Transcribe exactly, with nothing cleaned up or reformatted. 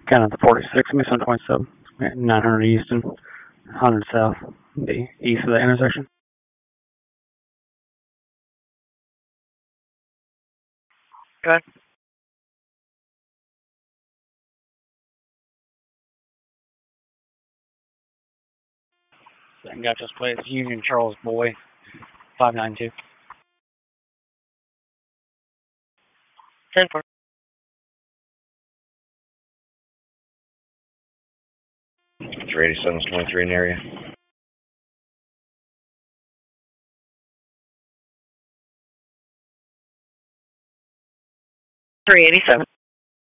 Kind of the forty-six, Mission twenty-seven, nine hundred east and one hundred south, the east of the intersection. Good. Second got this place, Union Charles Boy, five nine two. ten four. three eighty-seven twenty-three in the area. three eighty-seven.